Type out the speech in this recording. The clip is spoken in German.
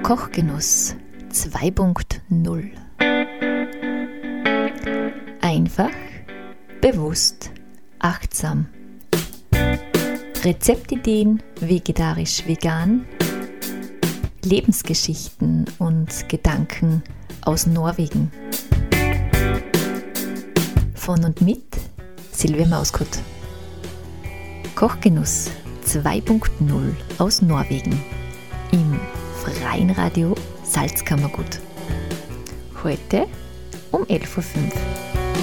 Kochgenuss 2.0. Einfach, bewusst, achtsam. Rezeptideen vegetarisch-vegan, Lebensgeschichten und Gedanken aus Norwegen. Von und mit Silvia Mauskott. Kochgenuss 2.0 aus Norwegen im freien Radio Salzkammergut. Heute um 11.05 Uhr.